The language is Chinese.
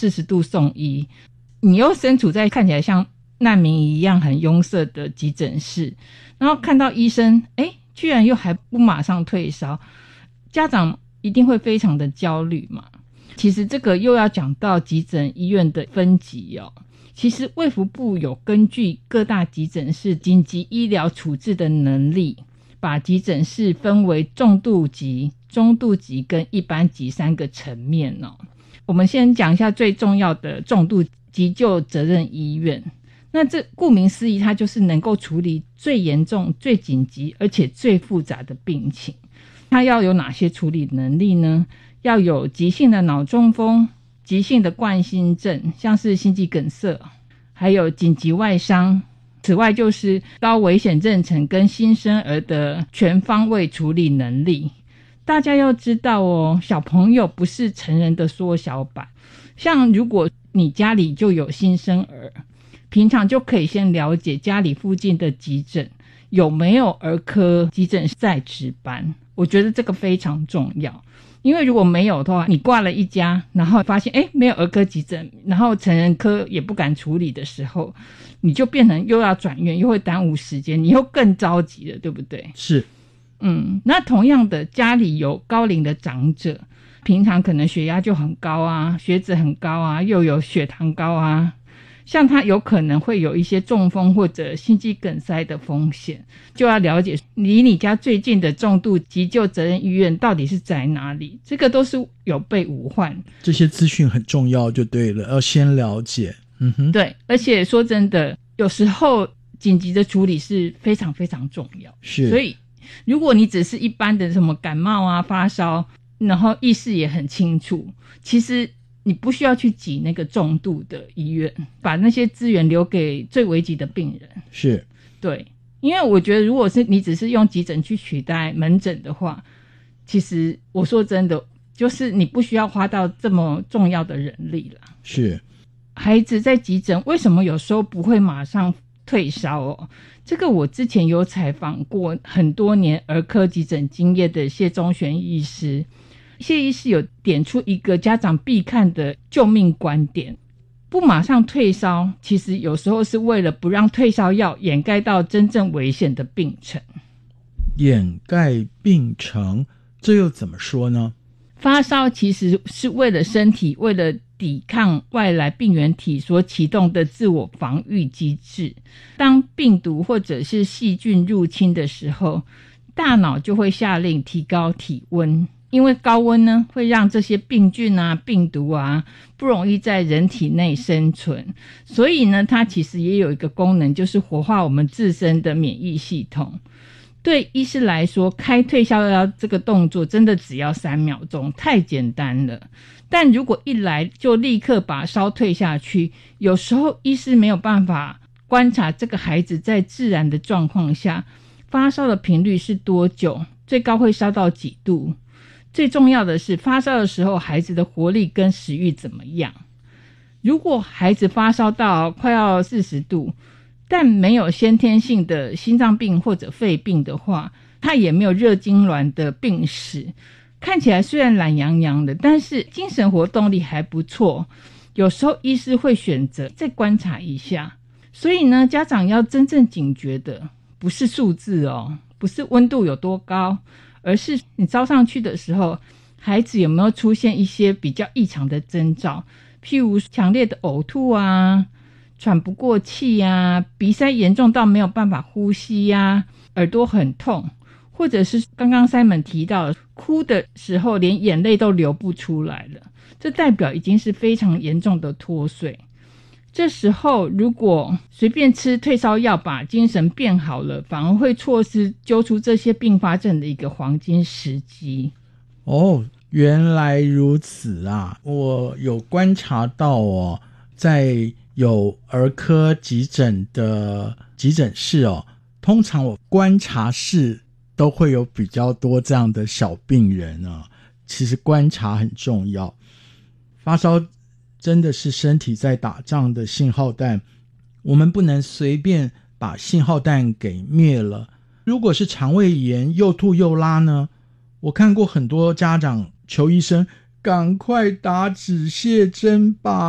40度送医，你又身处在看起来像难民一样很拥塞的急诊室，然后看到医生居然又还不马上退烧，家长一定会非常的焦虑嘛。其实这个又要讲到急诊医院的分级哦。其实卫福部有根据各大急诊室紧急医疗处置的能力，把急诊室分为重度级、中度级跟一般级3个层面哦。我们先讲一下最重要的重度急救责任医院。那这顾名思义，它就是能够处理最严重、最紧急而且最复杂的病情。它要有哪些处理能力呢？要有急性的脑中风、急性的冠心症，像是心肌梗塞，还有紧急外伤。此外就是高危险妊娠跟新生儿的全方位处理能力。大家要知道哦，小朋友不是成人的缩小版。像如果你家里就有新生儿，平常就可以先了解家里附近的急诊有没有儿科急诊在值班，我觉得这个非常重要。因为如果没有的话，你挂了一家，然后发现没有儿科急诊，然后成人科也不敢处理的时候，你就变成又要转院，又会耽误时间，你又更着急了，对不对？ 是。 那同样的，家里有高龄的长者，平常可能血压就很高啊，血脂很高啊，又有血糖高啊，像他有可能会有一些中风或者心肌梗塞的风险，就要了解离你家最近的重度急救责任医院到底是在哪里，这个都是有备无患。 这些资讯很重要就对了，要先了解。 对，而且说真的，有时候紧急的处理是非常非常重要。 是， 所以如果你只是一般的什么感冒啊、发烧，然后意识也很清楚，其实你不需要去挤那个重度的医院，把那些资源留给最危急的病人。 是， 对，因为我觉得如果是你只是用急诊去取代门诊的话，其实我说真的，就是你不需要花到这么重要的人力啦。 是， 孩子在急诊为什么有时候不会马上退烧哦？这个我之前有采访过很多年儿科急诊经验的谢宗玄医师，谢医师有点出一个家长必看的救命观点，不马上退烧，其实有时候是为了不让退烧药掩盖到真正危险的病程。 掩盖病程，这又怎么说呢？ 发烧其实是为了身体为了抵抗外来病原体所启动的自我防御机制。当病毒或者是细菌入侵的时候，大脑就会下令提高体温，因为高温呢会让这些病菌啊、病毒啊不容易在人体内生存，所以呢它其实也有一个功能，就是活化我们自身的免疫系统。对医师来说，开退烧药这个动作真的只要3秒钟，太简单了。但如果一来就立刻把烧退下去，有时候医师没有办法观察这个孩子在自然的状况下发烧的频率是多久，最高会烧到几度。最重要的是发烧的时候孩子的活力跟食欲怎么样。如果孩子发烧到快要40度，但没有先天性的心脏病或者肺病的话，他也没有热痉挛的病史，看起来虽然懒洋洋的，但是精神活动力还不错，有时候医师会选择再观察一下。所以呢，家长要真正警觉的不是数字哦，不是温度有多高，而是你烧上去的时候孩子有没有出现一些比较异常的征兆，譬如强烈的呕吐啊，喘不过气啊，鼻塞严重到没有办法呼吸啊，耳朵很痛，或者是刚刚 Simon 提到的哭的时候连眼泪都流不出来了，这代表已经是非常严重的脱水。这时候如果随便吃退烧药把精神变好了，反而会错失揪出这些并发症的一个黄金时机。 哦，原来如此啊！我有观察到哦，在有儿科急诊的急诊室哦，通常我观察室都会有比较多这样的小病人啊。其实观察很重要，发烧真的是身体在打仗的信号弹，我们不能随便把信号弹给灭了。如果是肠胃炎又吐又拉呢，我看过很多家长求医生赶快打止泻针吧。